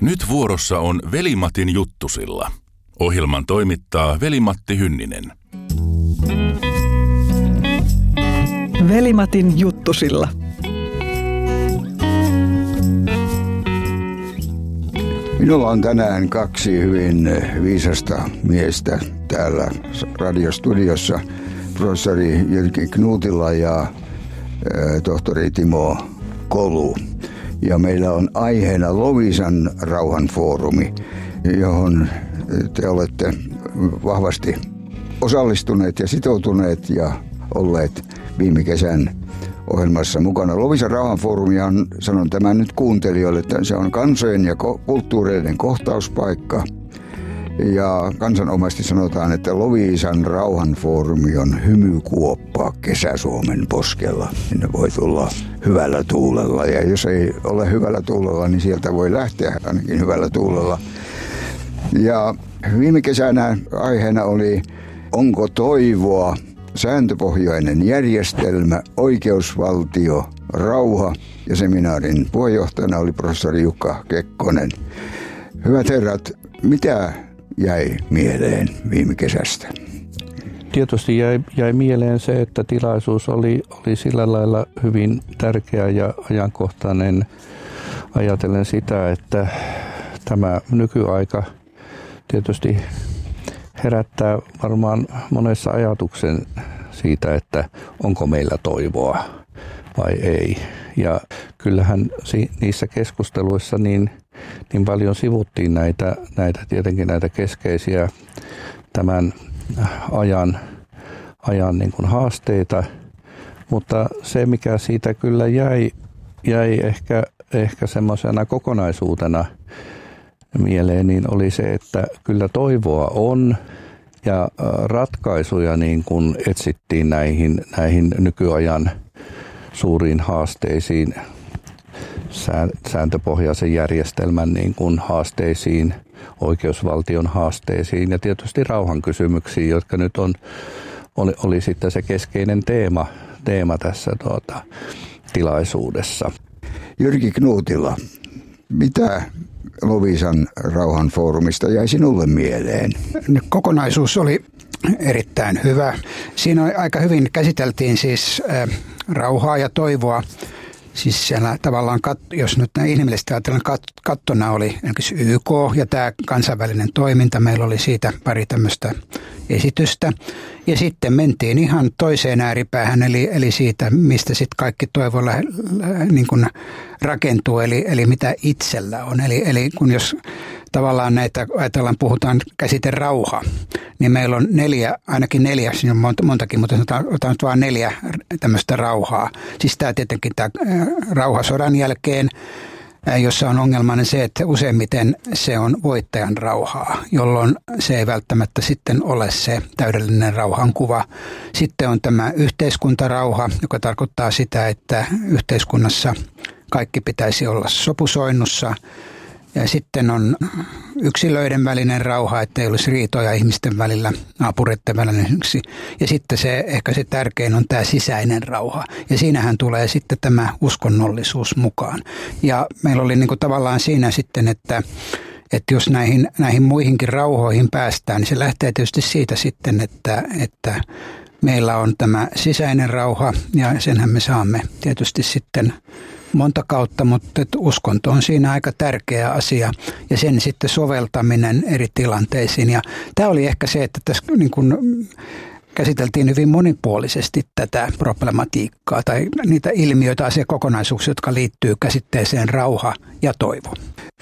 Nyt vuorossa on Veli-Matin juttusilla. Ohjelman toimittaa Veli-Matti Hynninen. Veli-Matin juttusilla. Minulla on tänään kaksi hyvin viisasta miestä täällä radiostudiossa. Professori Jyrki Knutila ja tohtori Timo Kolu. Ja meillä on aiheena Loviisan rauhanfoorumi, johon te olette vahvasti osallistuneet ja sitoutuneet ja olleet viime kesän ohjelmassa mukana. Loviisan rauhanfoorumihan, sanon tämän nyt kuuntelijoille, että se on kansojen ja kulttuureiden kohtauspaikka. Ja kansanomaisesti sanotaan, että Loviisan rauhanfoorumi on hymykuoppa Kesä-Suomen poskella. Sinne voi tulla hyvällä tuulella, ja jos ei ole hyvällä tuulella, niin sieltä voi lähteä ainakin hyvällä tuulella. Ja viime kesänä aiheena oli onko toivoa, sääntöpohjainen järjestelmä, oikeusvaltio, rauha, ja seminaarin puheenjohtajana oli professori Jukka Kekkonen. Hyvät herrat, mitä jäi mieleen viime kesästä? Tietysti jäi mieleen se, että tilaisuus oli sillä lailla hyvin tärkeä ja ajankohtainen ajatellen sitä, että tämä nykyaika tietysti herättää varmaan monessa ajatuksen siitä, että onko meillä toivoa vai ei. Ja kyllähän niissä keskusteluissa niin paljon sivuttiin tietenkin näitä keskeisiä tämän ajan niin kuin haasteita, mutta se mikä siitä kyllä jäi ehkä semmoisena kokonaisuutena mieleen, niin oli se, että kyllä toivoa on ja ratkaisuja niin kuin etsittiin näihin nykyajan suuriin haasteisiin, sääntöpohjaisen järjestelmän niin kuin haasteisiin, oikeusvaltion haasteisiin ja tietysti rauhankysymyksiin, jotka nyt oli sitten se keskeinen teema tässä tilaisuudessa. Jyrki Knutila, mitä Loviisan rauhanfoorumista jäi sinulle mieleen? Kokonaisuus oli erittäin hyvä. Siinä aika hyvin käsiteltiin siis rauhaa ja toivoa. Siis siellä tavallaan, jos nyt inhimillisesti ajatellaan, kattona oli YK ja tämä kansainvälinen toiminta. Meillä oli siitä pari tämmöistä esitystä. Ja sitten mentiin ihan toiseen ääripäähän, eli siitä, mistä sitten kaikki toivo niin kuin rakentuu, eli mitä itsellä on. Eli kun jos tavallaan näitä ajatellaan, puhutaan käsite rauha, niin meillä on ainakin neljä, siinä on montakin, mutta otan nyt vaan 4 tämmöistä rauhaa. Siis tämä tietenkin tämä rauha sodan jälkeen, jossa on ongelmana se, että useimmiten se on voittajan rauhaa, jolloin se ei välttämättä sitten ole se täydellinen rauhankuva. Sitten on tämä yhteiskuntarauha, joka tarkoittaa sitä, että yhteiskunnassa kaikki pitäisi olla sopusoinnussa. Ja sitten on yksilöiden välinen rauha, ettei olisi riitoja ihmisten välillä, naapureiden välillä. Ja sitten ehkä se tärkein on tämä sisäinen rauha. Ja siinähän tulee sitten tämä uskonnollisuus mukaan. Ja meillä oli niin kuin tavallaan siinä sitten, että jos näihin muihinkin rauhoihin päästään, niin se lähtee tietysti siitä sitten, että meillä on tämä sisäinen rauha ja senhän me saamme tietysti sitten monta kautta, mutta uskonto on siinä aika tärkeä asia ja sen sitten soveltaminen eri tilanteisiin. Ja tämä oli ehkä se, että tässä niin kuin käsiteltiin hyvin monipuolisesti tätä problematiikkaa tai niitä ilmiöitä, asiakokonaisuuksia, jotka liittyy käsitteeseen rauha ja toivo.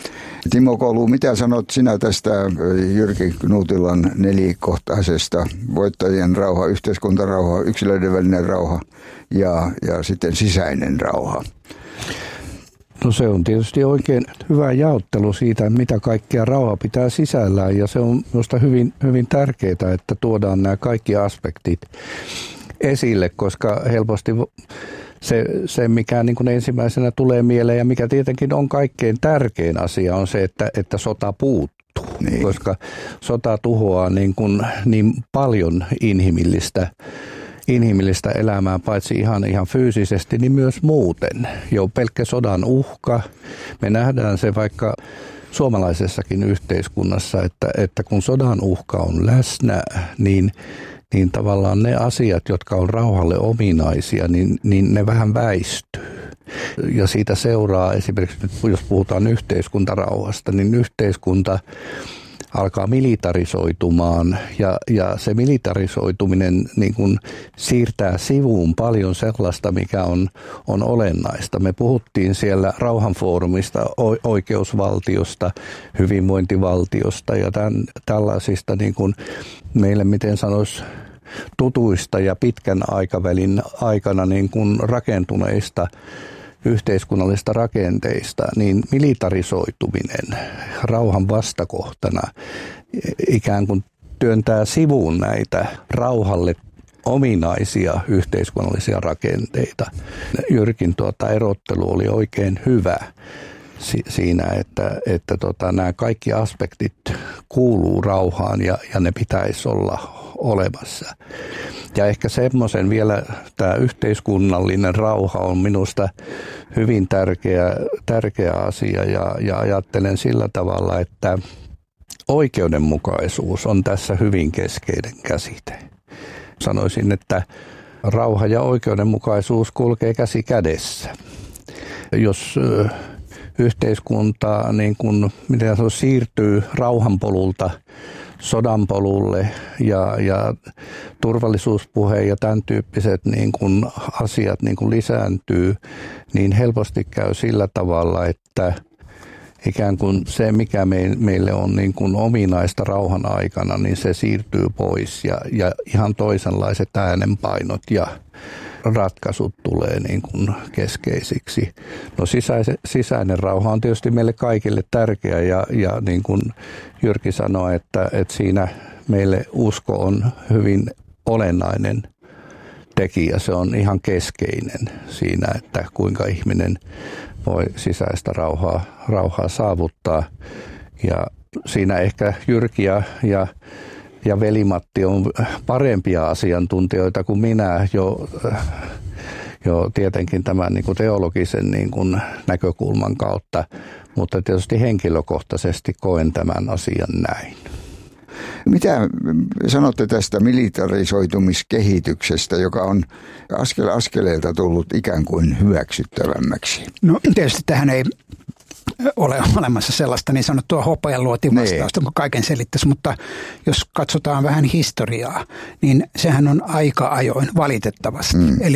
Timo Kolu, mitä sanot sinä tästä Jyrki Knutilan nelikohtaisesta voittajien rauha, yhteiskuntarauha, yksilöiden välinen rauha ja sitten sisäinen rauha? No se on tietysti oikein hyvä jaottelu siitä, mitä kaikkea rauha pitää sisällään ja se on minusta hyvin, hyvin tärkeää, että tuodaan nämä kaikki aspektit esille, koska helposti se mikä niin kuin ensimmäisenä tulee mieleen ja mikä tietenkin on kaikkein tärkein asia on se, että sota puuttuu, koska sota tuhoaa niin paljon inhimillistä elämää, paitsi ihan fyysisesti, niin myös muuten. Jo pelkkä sodan uhka. Me nähdään se vaikka suomalaisessakin yhteiskunnassa, että kun sodan uhka on läsnä, niin tavallaan ne asiat, jotka on rauhalle ominaisia, niin ne vähän väistyy. Ja siitä seuraa esimerkiksi, jos puhutaan yhteiskuntarauhasta, niin yhteiskunta alkaa militarisoitumaan ja se militarisoituminen niin kuin siirtää sivuun paljon sellaista, mikä on olennaista. Me puhuttiin siellä rauhanfoorumista, oikeusvaltiosta, hyvinvointivaltiosta ja tällaisista niin kuin meille, miten sanoisi, tutuista ja pitkän aikavälin aikana niin kuin rakentuneista yhteiskunnallisista rakenteista, niin militarisoituminen rauhan vastakohtana ikään kuin työntää sivuun näitä rauhalle ominaisia yhteiskunnallisia rakenteita. Jyrkin erottelu oli oikein hyvä siinä, että nämä kaikki aspektit kuuluu rauhaan ja ne pitäisi olla olemassa. Ja ehkä semmoisen vielä tämä yhteiskunnallinen rauha on minusta hyvin tärkeä asia ja ajattelen sillä tavalla, että oikeudenmukaisuus on tässä hyvin keskeinen käsite. Sanoisin, että rauha ja oikeudenmukaisuus kulkee käsi kädessä. Jos yhteiskunta niin kuin, siirtyy rauhan polulta sodan polulle ja turvallisuuspuhe ja tämän tyyppiset niin kuin asiat niin kuin lisääntyy, niin helposti käy sillä tavalla, että ikään kuin se, mikä meille on niin kuin ominaista rauhan aikana, niin se siirtyy pois ja ihan toisenlaiset äänenpainot ja ratkaisut tulee niin kuin keskeisiksi. No sisäinen rauha on tietysti meille kaikille tärkeä ja niin kuin Jyrki sanoi, että siinä meille usko on hyvin olennainen tekijä. Se on ihan keskeinen siinä, että kuinka ihminen voi sisäistä rauhaa saavuttaa. Ja siinä ehkä Jyrki ja Veli-Matti on parempia asiantuntijoita kuin minä jo tietenkin tämän niin kuin teologisen niin kuin näkökulman kautta, mutta tietysti henkilökohtaisesti koen tämän asian näin. Mitä sanotte tästä militarisoitumiskehityksestä, joka on askel askeleelta tullut ikään kuin hyväksyttävämmäksi? No tietysti tähän ei ole olemassa sellaista niin sanottua hopealuotivastausta, kun kaiken selittäisi, mutta jos katsotaan vähän historiaa, niin sehän on aika ajoin valitettavasti. Eli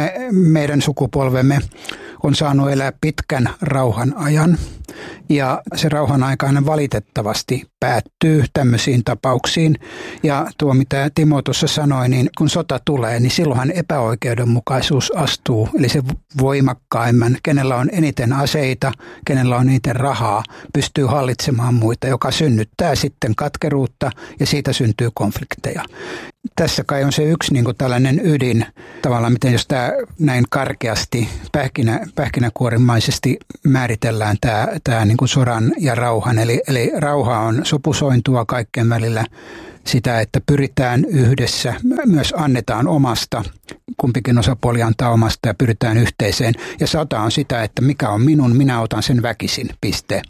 meidän sukupolvemme on saanut elää pitkän rauhan ajan ja se rauhan aikainen valitettavasti päättyy tämmöisiin tapauksiin. Ja tuo mitä Timo tuossa sanoi, niin kun sota tulee, niin silloinhan epäoikeudenmukaisuus astuu. Eli se voimakkaimman, kenellä on eniten aseita, kenellä on eniten rahaa, pystyy hallitsemaan muita, joka synnyttää sitten katkeruutta ja siitä syntyy konflikteja. Tässä kai on se yksi niin kuin tällainen ydin, tavallaan miten jos tämä näin karkeasti, pähkinäkuorimaisesti määritellään tämä niin kuin sodan ja rauhan. Eli rauha on sopusointua kaikkien välillä sitä, että pyritään yhdessä, myös annetaan omasta, kumpikin osapuoli antaa omasta ja pyritään yhteiseen. Ja sota on sitä, että mikä on minun, minä otan sen väkisin, piste.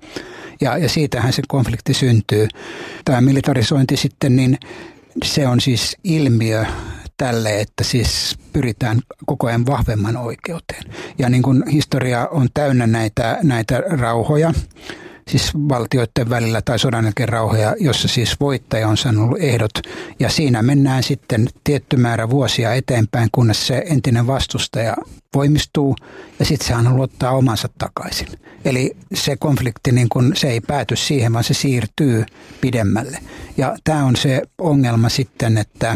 Ja siitähän se konflikti syntyy. Tämä militarisointi sitten, niin se on siis ilmiö tälle, että siis pyritään koko ajan vahvemman oikeuteen. Ja niin kuin historia on täynnä näitä rauhoja, siis valtioiden välillä tai sodan jälkeen rauhoja, jossa siis voittaja on sanonut ehdot. Ja siinä mennään sitten tietty määrä vuosia eteenpäin, kunnes se entinen vastustaja voimistuu ja sitten se haluaa ottaa omansa takaisin. Eli se konflikti, niin kun, se ei pääty siihen, vaan se siirtyy pidemmälle. Ja tämä on se ongelma sitten, että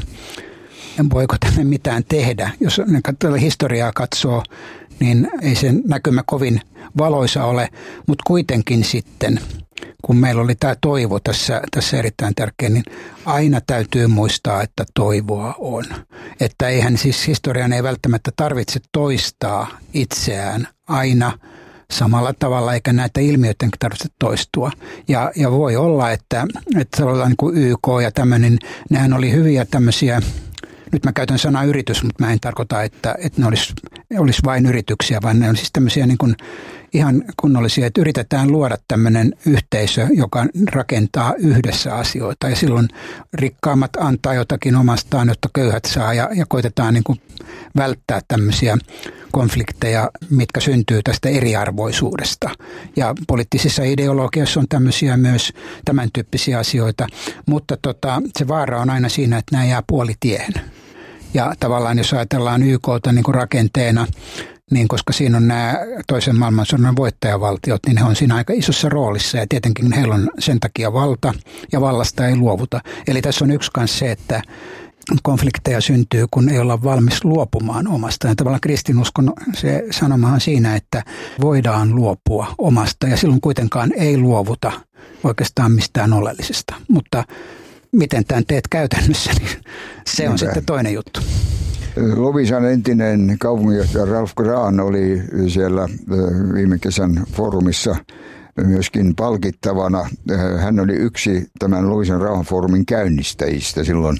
voiko tänne mitään tehdä. Jos historiaa katsoo, niin ei sen näkymä kovin valoisa ole, mutta kuitenkin sitten, kun meillä oli tämä toivo tässä erittäin tärkeä, niin aina täytyy muistaa, että toivoa on. Että eihän siis historian ei välttämättä tarvitse toistaa itseään aina samalla tavalla, eikä näitä ilmiöidenkin tarvitse toistua. Ja voi olla, että niin kuin YK ja tämmöinen, nehän oli hyviä tämmöisiä nyt mä käytän sanaa yritys, mutta mä en tarkoita, että ne olisi vain yrityksiä, vaan ne on siis tämmöisiä niin kuin ihan kunnollisia, että yritetään luoda tämmöinen yhteisö, joka rakentaa yhdessä asioita ja silloin rikkaammat antaa jotakin omastaan, jotta köyhät saa ja koitetaan niin kuin välttää tämmöisiä konflikteja, mitkä syntyy tästä eriarvoisuudesta. Ja poliittisissa ideologioissa on tämmöisiä myös tämän tyyppisiä asioita, mutta se vaara on aina siinä, että nämä jää puolitiehen. Ja tavallaan jos ajatellaan YK:ta niin kuin rakenteena, niin koska siinä on nämä toisen maailmansodan voittajavaltiot, niin he on siinä aika isossa roolissa ja tietenkin heillä on sen takia valta ja vallasta ei luovuta. Eli tässä on yksi kanssa se, että konflikteja syntyy, kun ei olla valmis luopumaan omasta. Ja tavallaan kristinuskon se sanomahan siinä, että voidaan luopua omasta ja silloin kuitenkaan ei luovuta oikeastaan mistään oleellisesta. Mutta miten tämän teet käytännössä, niin se on sitten toinen juttu. Loviisan entinen kaupunginjohtaja Ralph Grahn oli siellä viime kesän foorumissa myöskin palkittavana. Hän oli yksi tämän Loviisan rauhanfoorumin käynnistäjistä silloin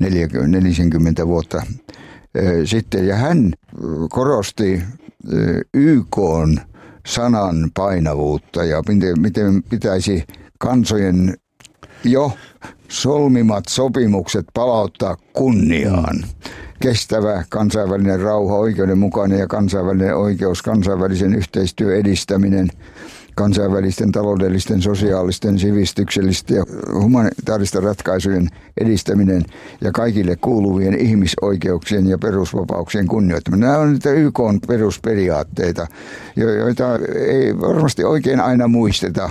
40 vuotta sitten. Ja hän korosti YK:n sanan painavuutta ja miten pitäisi kansojen jo solmimat sopimukset palauttaa kunniaan. Kestävä kansainvälinen rauha, oikeudenmukainen ja kansainvälinen oikeus, kansainvälisen yhteistyön edistäminen, kansainvälisten taloudellisten, sosiaalisten, sivistyksellisten ja humanitaaristen ratkaisujen edistäminen ja kaikille kuuluvien ihmisoikeuksien ja perusvapauksien kunnioittaminen. Nämä on niitä YK:n perusperiaatteita, joita ei varmasti oikein aina muisteta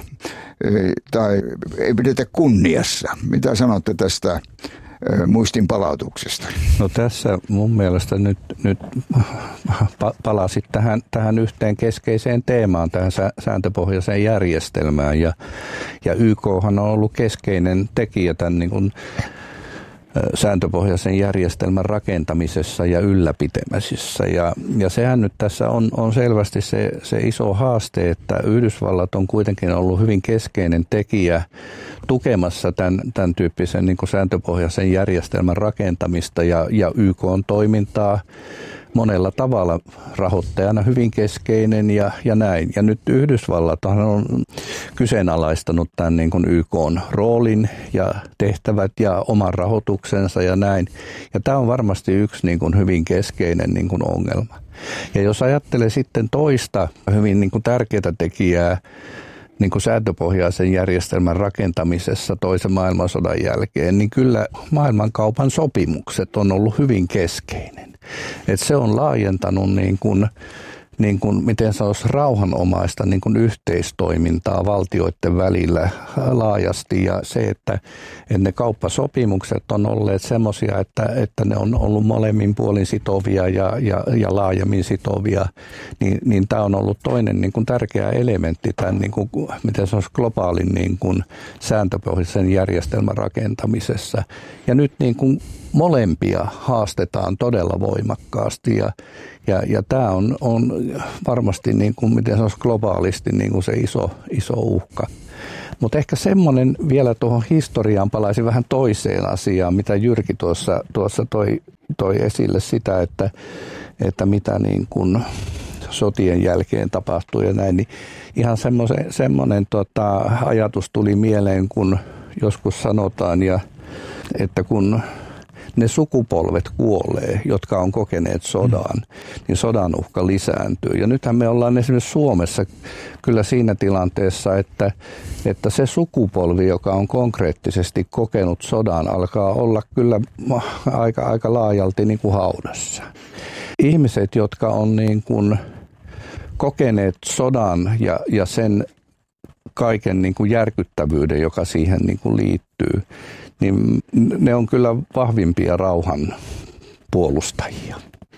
tai ei pidetä kunniassa. Mitä sanotte tästä muistin palautuksesta? No tässä mun mielestä nyt palasit tähän yhteen keskeiseen teemaan, tähän sääntöpohjaiseen järjestelmään ja YKhan on ollut keskeinen tekijä tämän niin kuin sääntöpohjaisen järjestelmän rakentamisessa ja ylläpitämisessä. Ja sehän nyt tässä on selvästi se iso haaste, että Yhdysvallat on kuitenkin ollut hyvin keskeinen tekijä tukemassa tämän tyyppisen niin kuin sääntöpohjaisen järjestelmän rakentamista ja YK:n toimintaa monella tavalla rahoittajana hyvin keskeinen ja näin. Ja nyt Yhdysvallat on kyseenalaistanut tämän niin kuin YK:n roolin ja tehtävät ja oman rahoituksensa ja näin. Ja tämä on varmasti yksi niin kuin hyvin keskeinen niin kuin ongelma. Ja jos ajattelee sitten toista hyvin niin kuin tärkeää tekijää niin kuin sääntöpohjaisen järjestelmän rakentamisessa toisen maailmansodan jälkeen, niin kyllä maailmankaupan sopimukset on ollut hyvin keskeinen. Et se on laajentanut niin kuin, miten se olisi rauhanomaista niin kuin yhteistoimintaa valtioiden välillä laajasti ja se, että ne kauppasopimukset on olleet semmoisia, että ne on ollut molemmin puolin sitovia ja laajemmin sitovia, niin tämä on ollut toinen niin kuin tärkeä elementti tämän, niin kuin, miten se olisi globaalin niin kuin sääntöpohjaisen järjestelmän rakentamisessa. Ja nyt niin kuin molempia haastetaan todella voimakkaasti ja tämä on varmasti niin kuin, miten se olisi globaalisti niin kuin se iso uhka. Mutta ehkä semmoinen vielä tuohon historiaan palaisin vähän toiseen asiaan, mitä Jyrki tuossa toi esille sitä, että mitä niin kuin sotien jälkeen tapahtui ja näin, niin ihan semmoinen ajatus tuli mieleen, kun joskus sanotaan, että kun ne sukupolvet kuolee, jotka on kokeneet sodan, niin sodan uhka lisääntyy. Ja nythän me ollaan esimerkiksi Suomessa kyllä siinä tilanteessa, että se sukupolvi, joka on konkreettisesti kokenut sodan, alkaa olla kyllä aika laajalti niin kuin haudassa. Ihmiset, jotka on niin kuin kokeneet sodan ja sen kaiken niin kuin järkyttävyyden, joka siihen niin kuin liittyy, niin ne on kyllä vahvimpia rauhan puolustajia.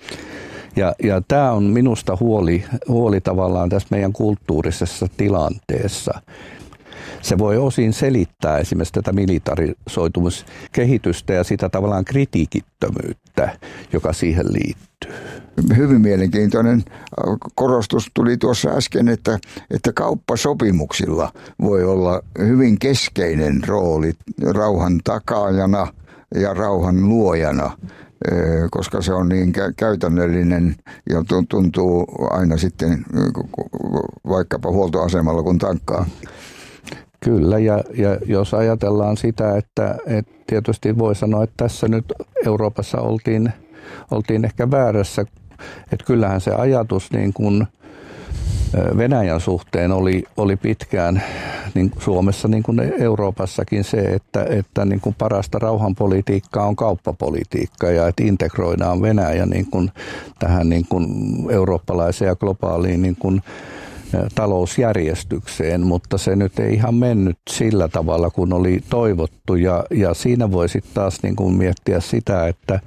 Ja tämä on minusta huoli tavallaan tässä meidän kulttuurisessa tilanteessa. Se voi osin selittää esimerkiksi tätä militarisoitumiskehitystä ja sitä tavallaan kritiikittömyyttä, joka siihen liittyy. Hyvin mielenkiintoinen korostus tuli tuossa äsken, että kauppasopimuksilla voi olla hyvin keskeinen rooli rauhan takaajana ja rauhan luojana. koska se on niin käytännöllinen ja tuntuu aina sitten vaikkapa huoltoasemalla kun tankkaa. Kyllä, ja jos ajatellaan sitä, että tietysti voi sanoa, että tässä nyt Euroopassa oltiin ehkä väärässä, että kyllähän se ajatus niin kuin Venäjän suhteen oli pitkään niin Suomessa niin kuin Euroopassakin se, että niin kuin parasta rauhanpolitiikkaa on kauppapolitiikka ja että integroidaan Venäjä niin kuin tähän niin kuin eurooppalaiseen ja globaaliin niin kuin talousjärjestykseen, mutta se nyt ei ihan mennyt sillä tavalla, kun oli toivottu ja siinä voi sitten taas niin kuin miettiä sitä, että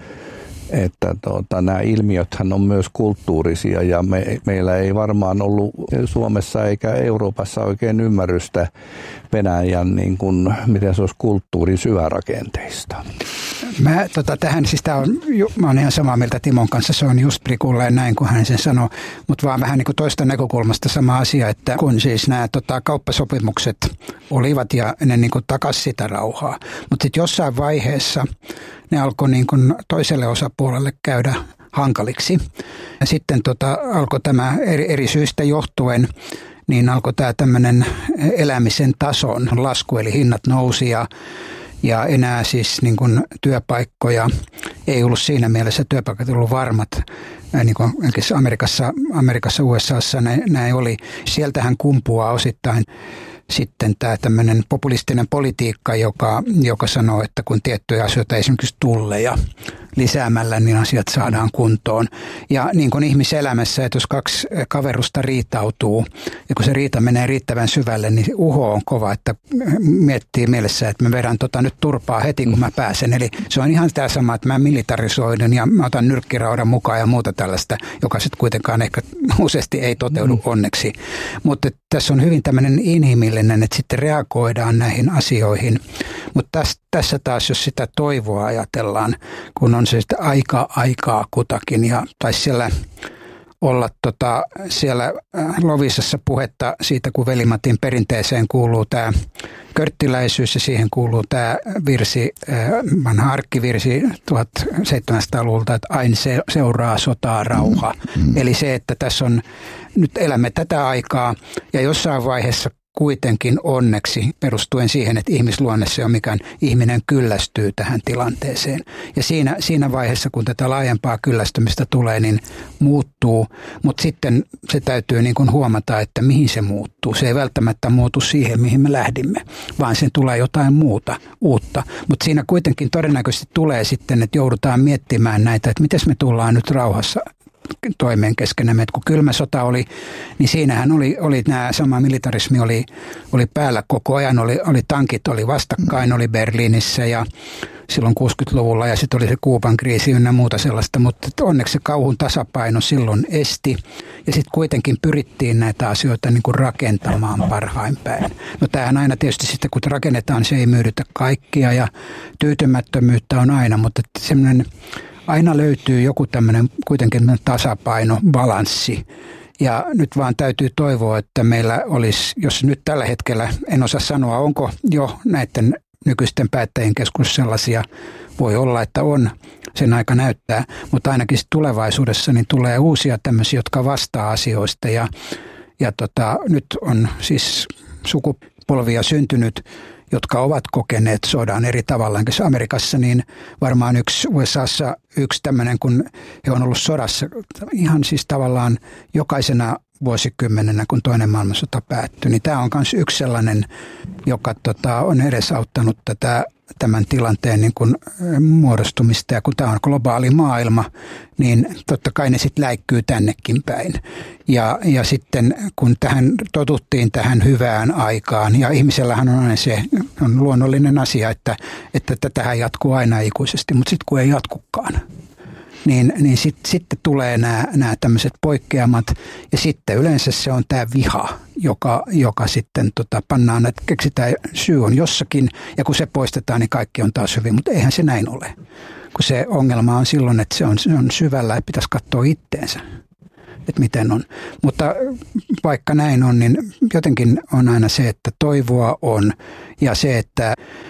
nämä ilmiöthän on myös kulttuurisia ja meillä ei varmaan ollut Suomessa eikä Euroopassa oikein ymmärrystä Venäjän, niin kuin, miten se olisi kulttuurin syvärakenteista. Tähän, siis mä olen ihan samaa mieltä Timon kanssa, se on just prikulleen näin kuin hän sen sanoi, mutta vaan vähän niin kuin toista näkökulmasta sama asia, että kun siis nämä kauppasopimukset olivat ja ne niin kuin takasi sitä rauhaa, mutta sitten jossain vaiheessa ne alkoi niin kuin toiselle osapuolelle käydä hankaliksi. Ja sitten alkoi tämä eri syistä johtuen, niin alkoi tämä tämmöinen elämisen tason lasku, eli hinnat nousi ja enää siis niin kuin työpaikkoja ei ollut siinä mielessä, työpaikat ei ollut varmat. Niin kuin Amerikassa, USAssa näin oli. Sieltähän kumpuaa osittain sitten tämä tämmöinen populistinen politiikka, joka sanoo, että kun tiettyjä asioita, esimerkiksi tulleja lisäämällä, niin asiat saadaan kuntoon. Ja niin kuin ihmiselämässä, että jos kaksi kaverusta riitautuu, ja kun se riita menee riittävän syvälle, niin uho on kova, että miettii mielessä, että mä vedän nyt turpaa heti, kun mä pääsen. Eli se on ihan tämä sama, että mä militarisoidun ja mä otan nyrkkiraudan mukaan ja muuta tällaista, joka sitten kuitenkaan ehkä useasti ei toteudu onneksi. Mutta tässä on hyvin tämmöinen inhimillinen, että sitten reagoidaan näihin asioihin. Mutta tässä taas, jos sitä toivoa ajatellaan, kun on se sitä aikaa kutakin ja taisi siellä olla siellä Loviisassa puhetta siitä, kun Veli-Matin perinteeseen kuuluu tämä körttiläisyys ja siihen kuuluu tämä virsi, vanha arkkivirsi 1700-luvulta, että aina seuraa sotaa rauha. Eli se, että tässä on, nyt elämme tätä aikaa ja jossain vaiheessa kuitenkin onneksi perustuen siihen, että ihmisluonne on mikään ihminen kyllästyy tähän tilanteeseen. Ja siinä vaiheessa, kun tätä laajempaa kyllästymistä tulee, niin muuttuu. Mutta sitten se täytyy niin kuin huomata, että mihin se muuttuu. Se ei välttämättä muutu siihen, mihin me lähdimme, vaan sen tulee jotain uutta. Mutta siinä kuitenkin todennäköisesti tulee sitten, että joudutaan miettimään näitä, että miten me tullaan nyt rauhassa toimeen keskenämme. Kun kylmä sota oli, niin siinähän oli nämä sama militarismi oli päällä koko ajan. Tankit oli vastakkain, oli Berliinissä ja silloin 60-luvulla ja sitten oli se Kuuban kriisi ynnä muuta sellaista, mutta onneksi se kauhun tasapaino silloin esti ja sitten kuitenkin pyrittiin näitä asioita niin kuin rakentamaan parhain päin. No tämähän aina tietysti sitten kun rakennetaan, se ei myydytä kaikkia ja tyytymättömyyttä on aina, mutta semmoinen aina löytyy joku tämmöinen kuitenkin tasapaino, balanssi. Ja nyt vaan täytyy toivoa, että meillä olisi, jos nyt tällä hetkellä, en osaa sanoa, onko jo näiden nykyisten päättäjien keskuudessa sellaisia, voi olla, että on, sen aika näyttää, mutta ainakin tulevaisuudessa niin tulee uusia tämmöisiä, jotka vastaa asioista. Ja nyt on siis sukupolvia syntynyt, jotka ovat kokeneet sodan eri tavalla. Amerikassa niin varmaan USAssa yksi tämmöinen, kun he on ollut sodassa ihan siis tavallaan jokaisena vuosikymmenenä, kun toinen maailmansota päättyi. Niin tämä on myös yksi sellainen, joka on edesauttanut tämän tilanteen niin kuin muodostumista. Ja kun tämä on globaali maailma, niin totta kai ne sitten läikkyy tännekin päin. Ja sitten kun totuttiin tähän hyvään aikaan, ja ihmisellähän on aina se on luonnollinen asia, että tätähän jatkuu aina ikuisesti, mutta sitten kun ei jatkukaan, niin sitten tulee nämä tämmöiset poikkeamat, ja sitten yleensä se on tämä viha, joka sitten pannaan, että keksitään syy on jossakin, ja kun se poistetaan, niin kaikki on taas hyvin, mutta eihän se näin ole. Kun se ongelma on silloin, että se on syvällä, että pitäisi katsoa itteensä, että miten on. Mutta vaikka näin on, niin jotenkin on aina se, että toivoa on, ja se, että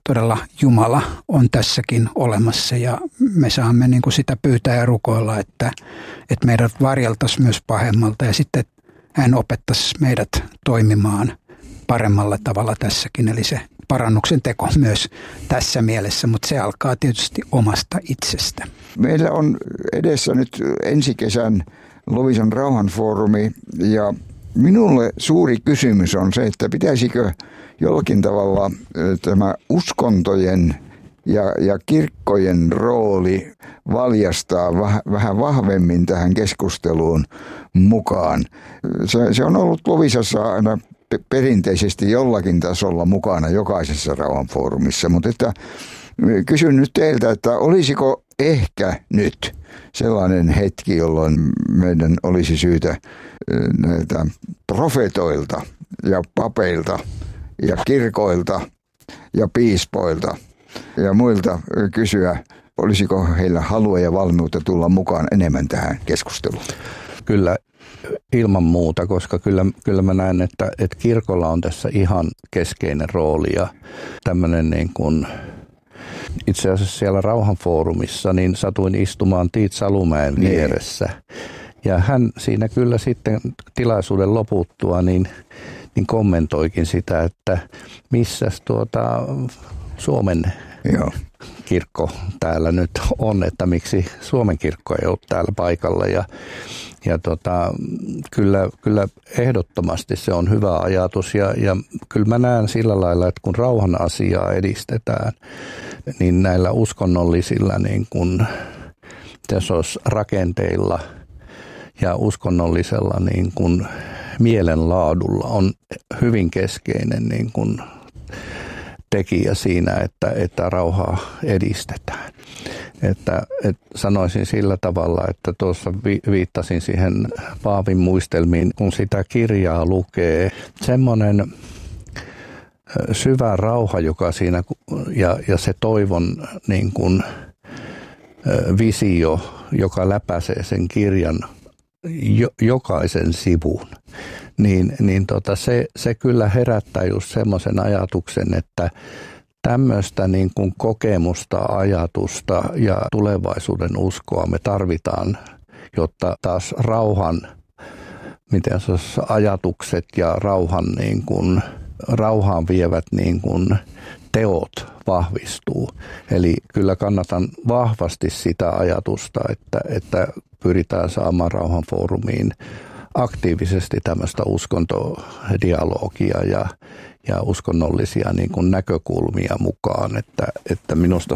todella Jumala on tässäkin olemassa ja me saamme niin kuin sitä pyytää ja rukoilla, että meidät varjeltaisiin myös pahemmalta ja sitten hän opettaisi meidät toimimaan paremmalla tavalla tässäkin. Eli se parannuksen teko myös tässä mielessä, mutta se alkaa tietysti omasta itsestä. Meillä on edessä nyt ensi kesän Loviisan rauhanfoorumi ja minulle suuri kysymys on se, että pitäisikö jollakin tavalla tämä uskontojen ja kirkkojen rooli valjastaa vähän vahvemmin tähän keskusteluun mukaan. Se on ollut Loviisassa aina perinteisesti jollakin tasolla mukana jokaisessa rauhanfoorumissa, mutta että kysyn nyt teiltä, että olisiko ehkä nyt sellainen hetki, jolloin meidän olisi syytä näiltä profetoilta ja papeilta ja kirkoilta ja piispoilta ja muilta kysyä, olisiko heillä halua ja valmiutta tulla mukaan enemmän tähän keskusteluun? Kyllä ilman muuta, koska kyllä mä näen, että kirkolla on tässä ihan keskeinen rooli ja tämmöinen niin kuin itse asiassa siellä rauhanfoorumissa niin satuin istumaan Tiit Salumäen vieressä. Ja hän siinä kyllä sitten tilaisuuden loputtua niin kommentoikin sitä, että missäs Suomen kirkko täällä nyt on, että miksi Suomen kirkko ei ole täällä paikalla. Ja kyllä ehdottomasti se on hyvä ajatus ja kyllä mä näen sillä lailla, että kun rauhan asiaa edistetään, niin näillä uskonnollisilla niin kuin rakenteilla ja uskonnollisella niin kuin mielenlaadulla on hyvin keskeinen niin kuin tekijä siinä, että rauhaa edistetään. Että sanoisin sillä tavalla, että tuossa viittasin siihen Paavin muistelmiin, kun sitä kirjaa lukee, semmoinen syvä rauha, joka siinä ja se toivon niin kuin visio, joka läpäisee sen kirjan jokaisen sivun, se kyllä herättää just semmoisen ajatuksen, että tämmöistä niin kuin kokemusta, ajatusta ja tulevaisuuden uskoa me tarvitaan, jotta taas rauhan, ajatukset ja rauhaan vievät niin kuin teot vahvistuu. Eli kyllä kannatan vahvasti sitä ajatusta, että pyritään saamaan rauhanfoorumiin aktiivisesti tämmöistä uskontodialogia ja uskonnollisia niin kuin näkökulmia mukaan, että minusta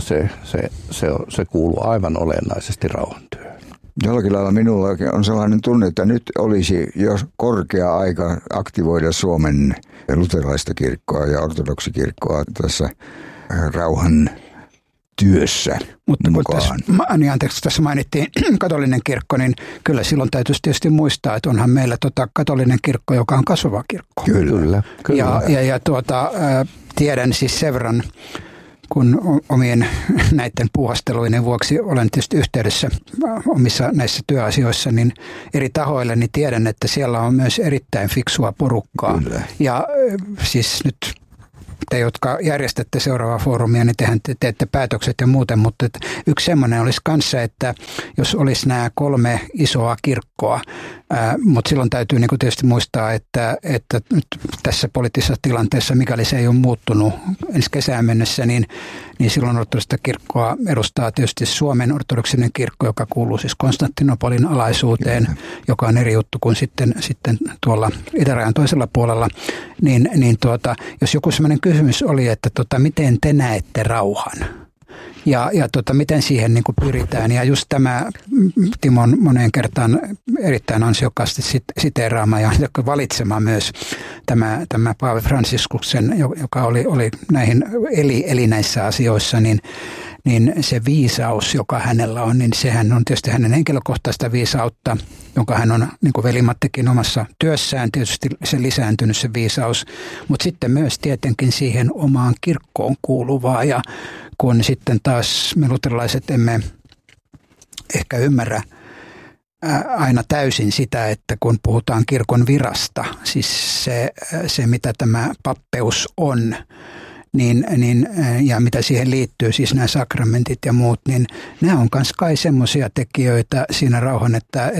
se kuuluu aivan olennaisesti rauhantyöhön. Jollakin lailla minulla on sellainen tunne, että nyt olisi jo korkea aika aktivoida Suomen luterilaista kirkkoa ja ortodoksikirkkoa tässä rauhan työssä mukaan. Tässä mainittiin katolinen kirkko, niin kyllä silloin täytyisi tietysti muistaa, että onhan meillä katolinen kirkko, joka on kasvava kirkko. Kyllä. Ja tiedän siis sen verran, kun omien näiden puuhasteluiden vuoksi olen tietysti yhteydessä omissa näissä työasioissa, niin eri tahoille, niin tiedän, että siellä on myös erittäin fiksua porukkaa. Kyllä. Ja siis nyt te, jotka järjestätte seuraavaa foorumia, niin tehän teette päätökset ja muuten, mutta yksi semmoinen olisi kanssa, että jos olisi nämä 3 isoa kirkkoa, mutta silloin täytyy niin kuin tietysti muistaa, että nyt tässä poliittisessa tilanteessa, mikäli se ei ole muuttunut ensi kesään mennessä, niin silloin ortodoksista kirkkoa edustaa tietysti Suomen ortodoksinen kirkko, joka kuuluu siis Konstantinopolin alaisuuteen, joka on eri juttu kuin sitten tuolla itärajan toisella puolella, jos joku sellainen kysymys oli, että miten te näette rauhan? Ja miten siihen niin kuin pyritään. Ja just tämä Timon moneen kertaan erittäin ansiokkaasti siteeraama ja valitsema myös tämä Paavi Fransiskuksen, joka oli näihin eli näissä asioissa, niin se viisaus, joka hänellä on, niin sehän on tietysti hänen henkilökohtaista viisautta, jonka hän on, niin kuin veli-Mattikin omassa työssään, tietysti se lisääntynyt se viisaus, mutta sitten myös tietenkin siihen omaan kirkkoon kuuluvaa. Ja kun sitten taas me luterilaiset emme ehkä ymmärrä aina täysin sitä, että kun puhutaan kirkon virasta, siis se mitä tämä pappeus on, ja mitä siihen liittyy, siis nämä sakramentit ja muut, niin nämä on myös kai semmoisia tekijöitä siinä rauhan, että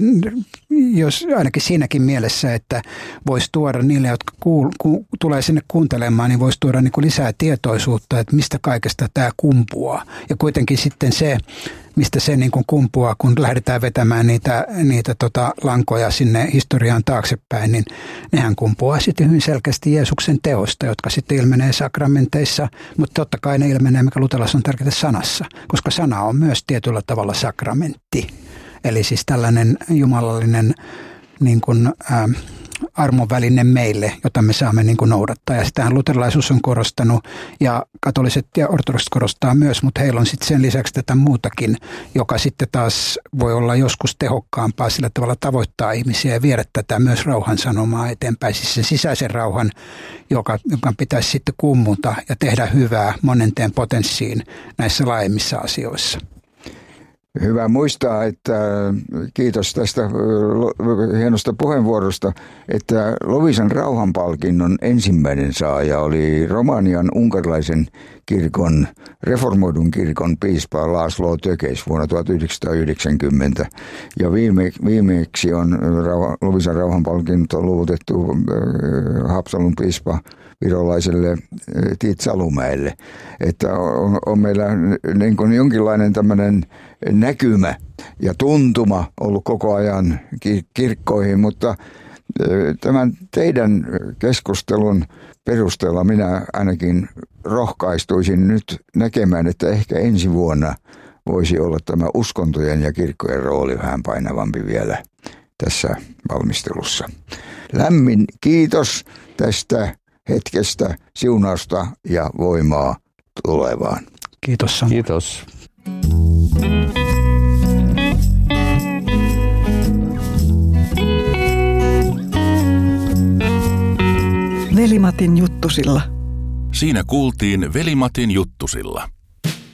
jos ainakin siinäkin mielessä, että voisi tuoda niille, jotka tulee sinne kuuntelemaan, niin voisi tuoda niin kuin lisää tietoisuutta, että mistä kaikesta tämä kumpuaa. Ja kuitenkin sitten se, mistä se niin kuin kumpuaa, kun lähdetään vetämään niitä lankoja sinne historiaan taaksepäin, niin nehän kumpuaa sitten hyvin selkeästi Jeesuksen teosta, jotka sitten ilmenee sakramenteissa, mutta totta kai ne ilmenee, mikä luterilaisessa on tärkeää sanassa, koska sana on myös tietyllä tavalla sakramentti. Eli siis tällainen jumalallinen niin kuin, armon väline meille, jota me saamme niin kuin noudattaa. Ja sitähän luterilaisuus on korostanut ja katoliset ja ortodokset korostaa myös, mutta heillä on sitten sen lisäksi tätä muutakin, joka sitten taas voi olla joskus tehokkaampaa sillä tavalla tavoittaa ihmisiä ja viedä tätä myös rauhan sanomaa eteenpäin. Siis sen sisäisen rauhan, joka pitäisi sitten kummuta ja tehdä hyvää monenteen potenssiin näissä laajemmissa asioissa. Hyvä muistaa, että kiitos tästä hienosta puheenvuorosta, että Loviisan rauhanpalkinnon ensimmäinen saaja oli Romanian unkarilaisen kirkon, reformoidun kirkon piispa László Tökes vuonna 1990. Ja viimeksi on Loviisan rauhanpalkinto luovutettu Haapsalun piispa virolaiselle Tiit Salumäelle. Että on meillä niin kuin jonkinlainen tämmöinen näkymä ja tuntuma ollut koko ajan kirkkoihin, mutta tämän teidän keskustelun perusteella minä ainakin rohkaistuisin nyt näkemään, että ehkä ensi vuonna voisi olla tämä uskontojen ja kirkkojen rooli vähän painavampi vielä tässä valmistelussa. Lämmin kiitos tästä hetkestä, siunausta ja voimaa tulevaan. Kiitos Samuel. Kiitos. Veli-Matin juttusilla. Siinä kuultiin Veli-Matin juttusilla.